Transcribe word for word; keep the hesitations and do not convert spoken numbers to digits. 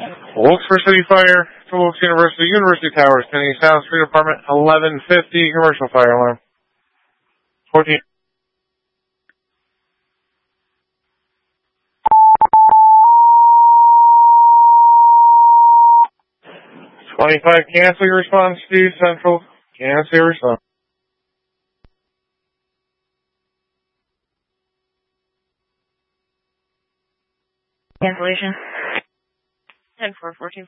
Wilkesboro City Fire, to Wilkes University, University Towers, pending South Street Apartment, eleven fifty, commercial fire alarm. fourteen. twenty-five, cancel your response to Central. Cancel your response. Cancellation. ten four fourteen.